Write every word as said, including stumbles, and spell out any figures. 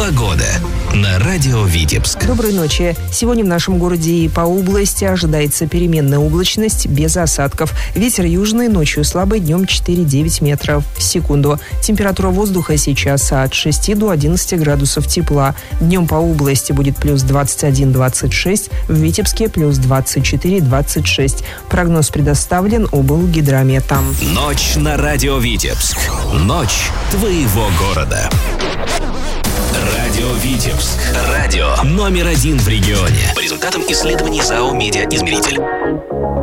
Погода на радио Витебск. Доброй ночи. Сегодня в нашем городе и по области ожидается переменная облачность без осадков. Ветер южный, ночью слабый, днем четыре-девять метров в секунду. Температура воздуха сейчас от шести до одиннадцати градусов тепла. Днем по области будет плюс двадцать один - двадцать шесть, в Витебске плюс двадцать четыре - двадцать шесть. Прогноз предоставлен облгидрометом. Ночь на радио Витебск. Ночь твоего города. Радио Витебск. Радио номер один в регионе. По результатам исследований ЗАО «Медиаизмеритель».